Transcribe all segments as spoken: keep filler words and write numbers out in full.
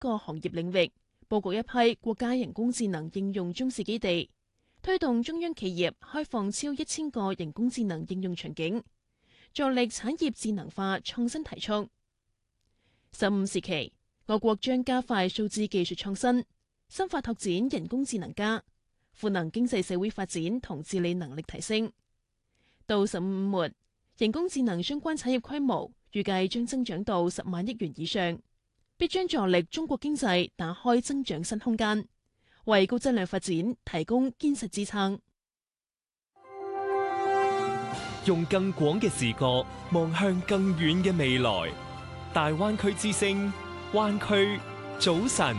個行業領域，佈局一批國家人工智能應用中試基地，推動中央企業開放超一千個人工智能應用場景，助力產業智能化創新提速。十五時期，我國將加快數字技術創新，深化拓展人工智能加，賦能經濟社會發展同治理能力提升。到十五五末，人工智能相關產業規模預計將增長到十萬億元以上，必將助力中國經濟打開增長新空間，為高質量發展提供堅實支撐。 用更廣嘅視角望向更遠嘅未來，大灣區之聲，灣區早晨。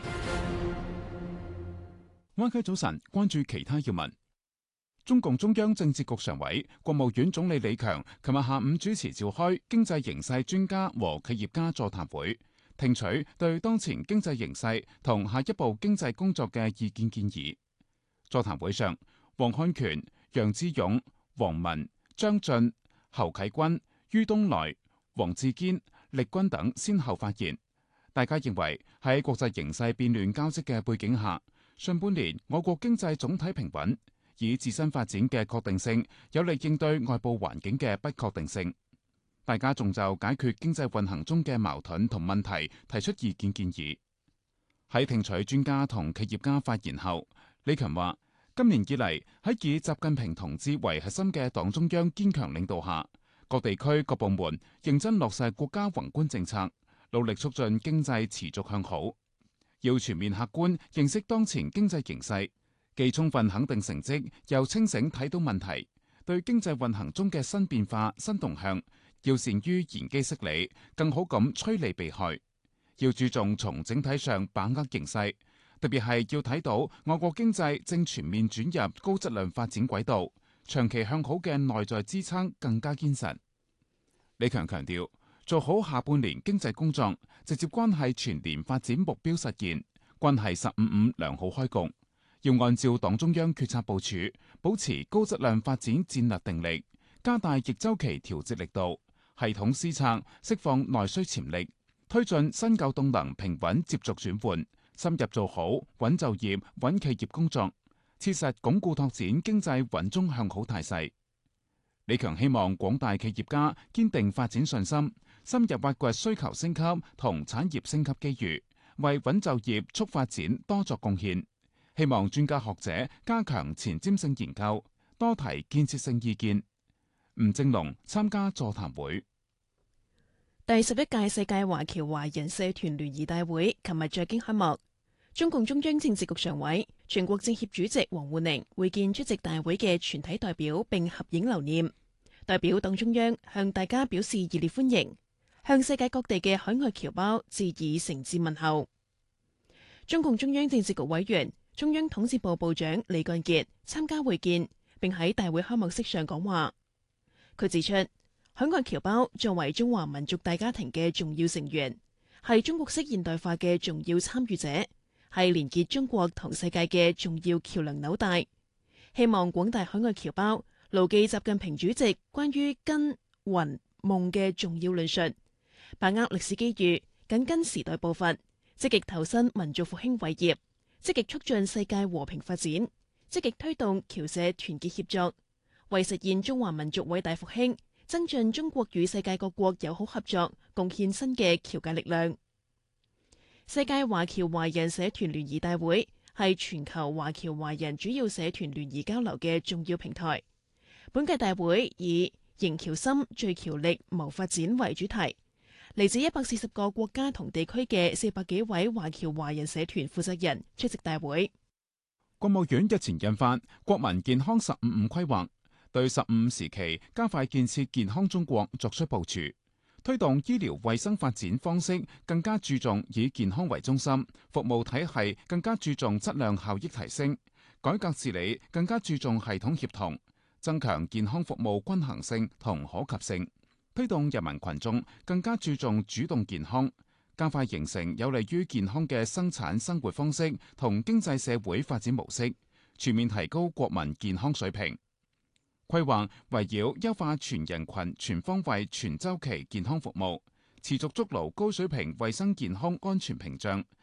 灣區早晨，關注其他要聞。中共中央政治局常委、國務院總理李強琴日下午主持召開經濟形勢專家和企業家座談會，聽取對當前經濟形勢同下一步經濟工作嘅意見建議。座談會上，黃漢權、楊志勇、王文、張進、侯啟軍、于東來、王志堅、力軍等先後發言。大家認為喺國際形勢變亂交織嘅背景下，上半年我國經濟總體平穩，以自身發展嘅確定性有力應對外部環境嘅不確定性。大家仲就解決經濟運行中嘅矛盾同問題提出意見建議。喺聽取專家同企業家發言後，李強話：今年以嚟喺以習近平同志為核心嘅黨中央堅強領導下，各地區各部門認真落實國家宏觀政策，努力促進經濟持續向好。要全面客觀認識當前經濟形勢，既充分肯定成績，又清醒睇到問題。對經濟運行中嘅新變化、新動向，要善於研機釋理，更好咁趨利避害。要注重從整體上把握形勢，特別係要睇到我國經濟正全面轉入高質量發展軌道，長期向好嘅內在支撐更加堅實。李強強調，做好下半年經濟工作，直接關係全年發展目標實現，關係十五五良好開局。要按照黨中央決策部署，保持高質量發展戰略定力，加大逆周期調節力度，系統施策釋放內需潛力，推進新舊動能平穩接續轉換，深入做好穩就業、穩企業工作，切實鞏固拓展經濟穩中向好態勢。李強希望廣大企業家堅定發展信心，深入挖掘需求升級同產業升級機遇，為穩就業促發展多作貢獻。希望專家學者加強前瞻性研究，多提建設性意見。吳正龍參加座談會。 第十一屆世界華僑華人社團聯誼大會琴日在京開幕。中共中央政治局常委、全國政協主席王滬寧會見出席大會嘅全體代表並合影留念。代表黨中央向大家表示熱烈歡迎，向世界各地嘅海外僑胞致以誠摯問候。中共中央政治局委員、中央統戰部部長李幹傑參加會見，並喺大會開幕式上講話。佢指出，海外僑胞作為中華民族大家庭嘅重要成員，係中國式現代化嘅重要參與者，係連結中國同世界嘅重要橋樑紐帶。希望廣大海外僑胞牢記習近平主席關於根、雲、夢嘅重要論述，把握歷史機遇，緊跟時代步伐，積極投身民族復興偉業，積極促進世界和平發展，積極推動僑社團結協作，為實現中華民族偉大復興，增進中國與世界各國友好合作，貢獻新嘅僑界力量。世界華僑華人社團聯誼大會係全球華僑華人主要社團聯誼交流嘅重要平台。本屆大會以營僑心、聚僑力、謀發展為主題，嚟自一百四十個國家同地區嘅四百幾位華僑華人社團負責人出席大會。 國務院日前印發《國民健康十五五規劃》，對十五時期加快建設健康中國作出部署，推動醫療衛生發展方式更加注重以健康為中心，服務體系更加注重質量效益提升，改革治理更加注重系統協同，增強健康服務均衡性同可及性，推動人民群眾更加注重主動健康，加快形成有利於健康嘅生產生活方式同經濟社會發展模式，全面提高國民健康水平。規劃圍繞優化全人群全方位全周期健康服務， 持續築牢高水平衛生健康安全屏障，